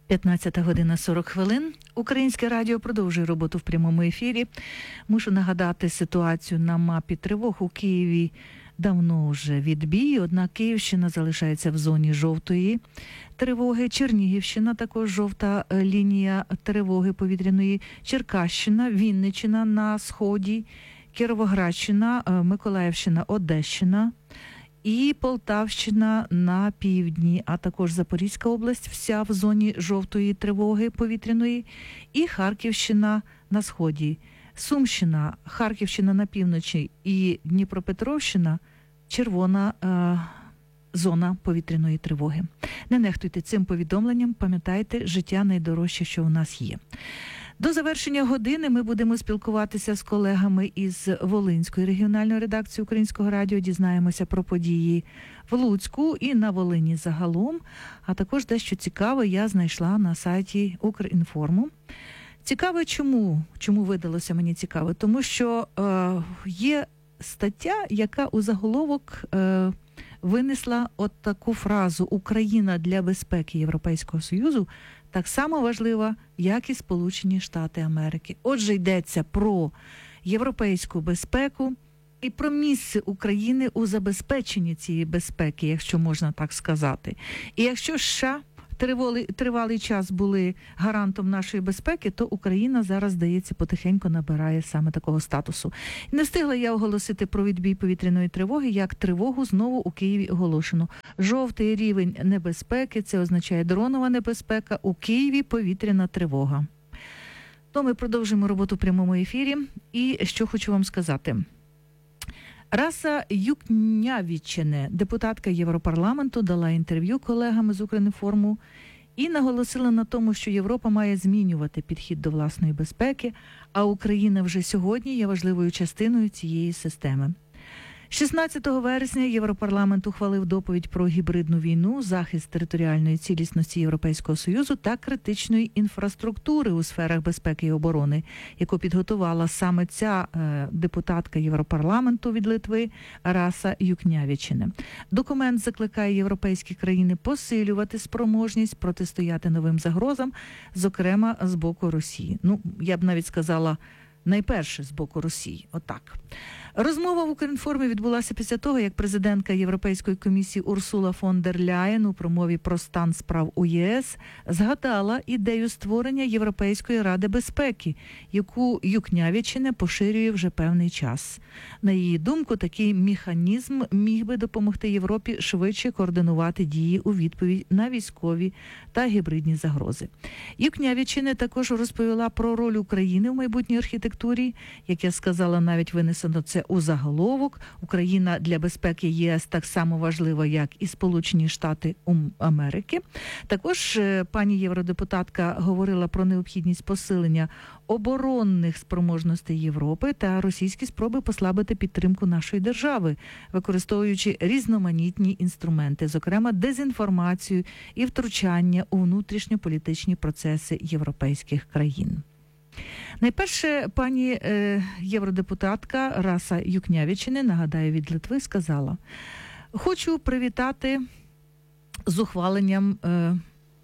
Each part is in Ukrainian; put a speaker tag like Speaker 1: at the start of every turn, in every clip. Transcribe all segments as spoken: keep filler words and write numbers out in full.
Speaker 1: п'ятнадцята година сорок хвилин. Українське радіо продовжує роботу в прямому ефірі. Мушу нагадати ситуацію на мапі тривог. У Києві давно вже відбій, однак Київщина залишається в зоні жовтої тривоги. Чернігівщина також жовта лінія тривоги повітряної. Черкащина, Вінниччина на сході, Кіровоградщина, Миколаївщина, Одещина і Полтавщина на півдні, а також Запорізька область вся в зоні жовтої тривоги повітряної і Харківщина на сході. Сумщина, Харківщина на півночі і Дніпропетровщина – червона е, зона повітряної тривоги. Не нехтуйте цим повідомленням, пам'ятайте, життя найдорожче, що у нас є. До завершення години ми будемо спілкуватися з колегами із Волинської регіональної редакції Українського радіо, дізнаємося про події в Луцьку і на Волині загалом, а також дещо цікаве я знайшла на сайті Укрінформу. Цікаве чому? Чому видалося мені цікаве? Тому що е, є стаття, яка у заголовок е, винесла от таку фразу «Україна для безпеки Європейського Союзу» так само важлива, як і Сполучені Штати Америки. Отже, йдеться про європейську безпеку і про місце України у забезпеченні цієї безпеки, якщо можна так сказати. І якщо США Тривалий, тривалий час були гарантом нашої безпеки, то Україна зараз, здається, потихеньку набирає саме такого статусу. Не встигла я оголосити про відбій повітряної тривоги, як тривогу знову у Києві оголошено. Жовтий рівень небезпеки, це означає дронова небезпека, у Києві повітряна тривога. То ми продовжуємо роботу в прямому ефірі. І що хочу вам сказати. Раса Юкнявічене, депутатка Європарламенту, дала інтерв'ю колегам з Укрінформу і наголосила на тому, що Європа має змінювати підхід до власної безпеки, а Україна вже сьогодні є важливою частиною цієї системи. шістнадцятого вересня Європарламент ухвалив доповідь про гібридну війну, захист територіальної цілісності Європейського Союзу та критичної інфраструктури у сферах безпеки і оборони, яку підготувала саме ця е, депутатка Європарламенту від Литви Раса Юкнявічене. Документ закликає європейські країни посилювати спроможність протистояти новим загрозам, зокрема з боку Росії. Ну, я б навіть сказала, найперше з боку Росії. Отак. Розмова в Укрінформі відбулася після того, як президентка Європейської комісії Урсула фон дер Ляєн у промові про стан справ у ЄС згадала ідею створення Європейської ради безпеки, яку Юкнявічене поширює вже певний час. На її думку, такий механізм міг би допомогти Європі швидше координувати дії у відповідь на військові та гібридні загрози. Юкнявічене також розповіла про роль України в майбутній архітектурі, як я сказала, навіть винесено це у заголовок. Україна для безпеки ЄС так само важлива, як і Сполучені Штати Америки. Також пані євродепутатка говорила про необхідність посилення оборонних спроможностей Європи та російські спроби послабити підтримку нашої держави, використовуючи різноманітні інструменти, зокрема дезінформацію і втручання у внутрішньополітичні процеси європейських країн. Найперше, пані е, євродепутатка Раса Юкнявічене, нагадаю, від Литви, сказала: «Хочу привітати з ухваленням, е, е,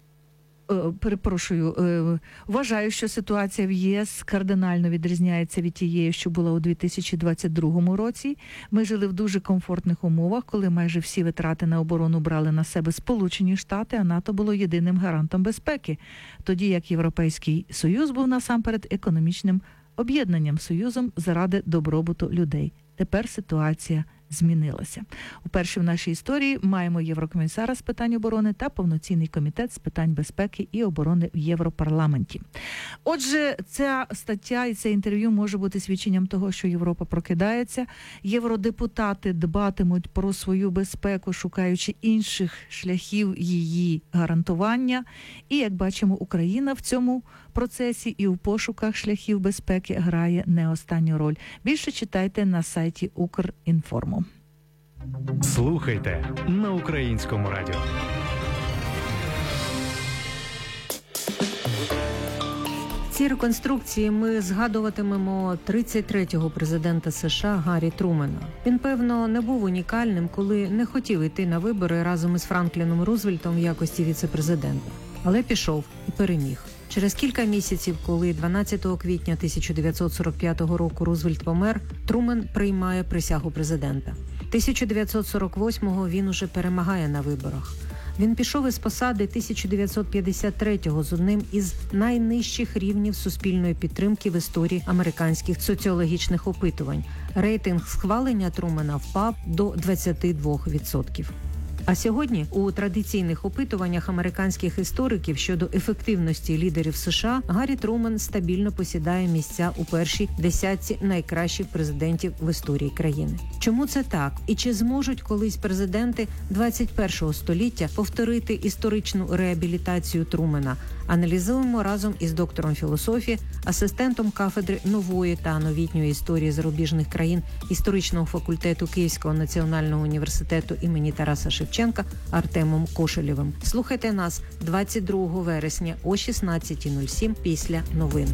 Speaker 1: перепрошую, е, вважаю, що ситуація в ЄС кардинально відрізняється від тієї, що була у дві тисячі двадцять другому році. Ми жили в дуже комфортних умовах, коли майже всі витрати на оборону брали на себе Сполучені Штати, а НАТО було єдиним гарантом безпеки. Тоді як Європейський Союз був насамперед економічним об'єднанням, союзом заради добробуту людей. Тепер ситуація змінилася. Уперше в нашій історії маємо єврокомісара з питань оборони та повноцінний комітет з питань безпеки і оборони в Європарламенті». Отже, ця стаття і це інтерв'ю може бути свідченням того, що Європа прокидається. Євродепутати дбатимуть про свою безпеку, шукаючи інших шляхів її гарантування. І, як бачимо, Україна в цьому процесі і у пошуках шляхів безпеки грає не останню роль. Більше читайте на сайті Укрінформу.
Speaker 2: Слухайте на Українському радіо.
Speaker 3: В цій реконструкції ми згадуватимемо тридцять третього президента США Гаррі Трумена. Він, певно, не був унікальним, коли не хотів йти на вибори разом із Франкліном Рузвельтом в якості віце-президента. Але пішов і переміг. Через кілька місяців, коли дванадцятого квітня тисяча дев'ятсот сорок п'ятого року Рузвельт помер, Трумен приймає присягу президента. тисяча дев'ятсот сорок восьмого він уже перемагає на виборах. Він пішов із посади тисяча дев'ятсот п'ятдесят третього з одним із найнижчих рівнів суспільної підтримки в історії американських соціологічних опитувань. Рейтинг схвалення Трумена впав до двадцять два відсотки. А сьогодні у традиційних опитуваннях американських істориків щодо ефективності лідерів США Гаррі Трумен стабільно посідає місця у першій десятці найкращих президентів в історії країни. Чому це так? І чи зможуть колись президенти двадцять першого століття повторити історичну реабілітацію Трумена? Аналізуємо разом із доктором філософії, асистентом кафедри нової та новітньої історії зарубіжних країн історичного факультету Київського національного університету імені Тараса Шевченка Артемом Кошелєвим. Слухайте нас двадцять другого вересня о шістнадцята нуль сім після новин.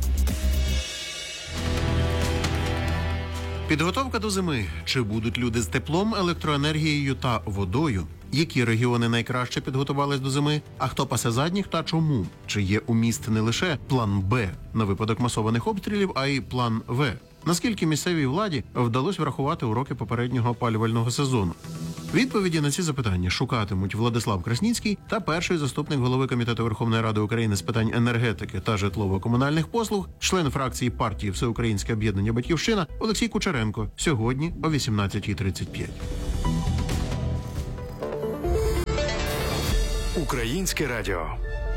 Speaker 4: Підготовка до зими. Чи будуть люди з теплом, електроенергією та водою? Які регіони найкраще підготувались до зими? А хто пасе задніх та чому? Чи є у міст не лише план Б на випадок масованих обстрілів, а й план В? Наскільки місцевій владі вдалося врахувати уроки попереднього опалювального сезону? Відповіді на ці запитання шукатимуть Владислав Красніцький та перший заступник голови Комітету Верховної Ради України з питань енергетики та житлово-комунальних послуг, член фракції партії Всеукраїнське об'єднання «Батьківщина» Олексій Кучеренко. Сьогодні о вісімнадцята тридцять п'ять.
Speaker 2: Українське радіо.